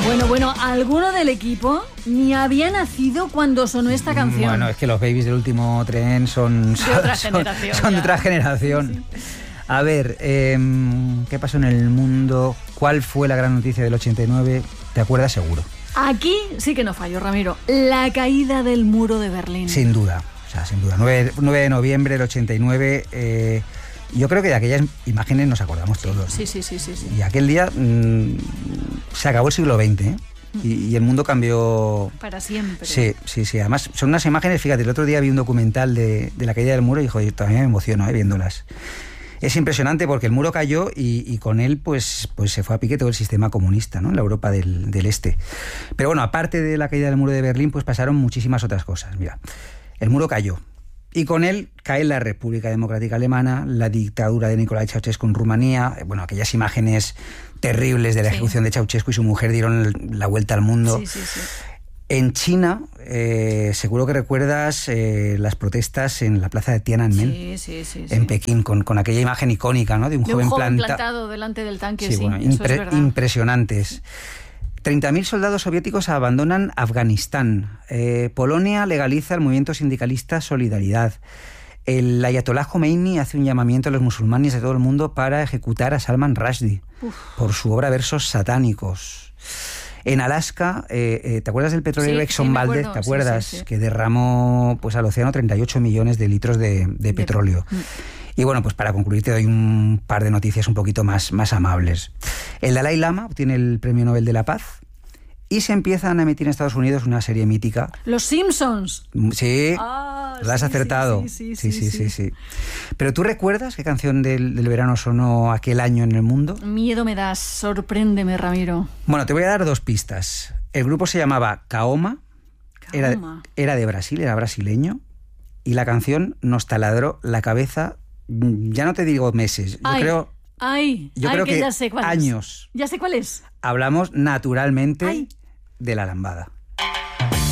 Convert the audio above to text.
Bueno, alguno del equipo ni había nacido cuando sonó esta canción. Bueno, es que los babies del último tren son de otra generación. Sí. A ver, ¿qué pasó en el mundo? ¿Cuál fue la gran noticia del 89? ¿Te acuerdas seguro? Aquí sí que no fallo, Ramiro. La caída del muro de Berlín. Sin duda. 9 de noviembre del 89. Yo creo que de aquellas imágenes nos acordamos todos. Sí. Y aquel día se acabó el siglo XX, ¿eh? Y el mundo cambió... Para siempre. Sí. Además, son unas imágenes, fíjate, el otro día vi un documental de la caída del muro y joder, todavía me emociono viéndolas. Es impresionante porque el muro cayó y con él pues se fue a pique todo el sistema comunista, ¿no? En la Europa del Este. Pero bueno, aparte de la caída del muro de Berlín, pues pasaron muchísimas otras cosas. Mira, el muro cayó. Y con él cae la República Democrática Alemana, la dictadura de Nicolae Ceausescu en Rumanía. Bueno, aquellas imágenes terribles de la ejecución de Ceausescu y su mujer dieron la vuelta al mundo. Sí. En China, seguro que recuerdas las protestas en la plaza de Tiananmen. Sí. En Pekín, con aquella imagen icónica, ¿no? De un joven plantado delante del tanque. Sí, bueno, impresionantes. 30.000 soldados soviéticos abandonan Afganistán. Polonia legaliza el movimiento sindicalista Solidaridad. El ayatolá Khomeini hace un llamamiento a los musulmanes de todo el mundo para ejecutar a Salman Rushdie por su obra Versos satánicos. En Alaska, ¿te acuerdas del petrolero Exxon Valdez? ¿Te acuerdas? Sí. Que derramó pues al océano 38 millones de litros de petróleo. Y bueno, pues para concluir te doy un par de noticias un poquito más amables. El Dalai Lama obtiene el Premio Nobel de la Paz y se empiezan a emitir en Estados Unidos una serie mítica. Los Simpsons. Sí, lo has acertado. Sí. Pero ¿tú recuerdas qué canción del verano sonó aquel año en el mundo? Miedo me das, sorpréndeme, Ramiro. Bueno, te voy a dar 2 pistas. El grupo se llamaba Kaoma. Era de Brasil, era brasileño. Y la canción nos taladró la cabeza, ya no te digo meses, yo creo que ya sé cuál años. Ya sé cuál es. Hablamos naturalmente de La Lambada.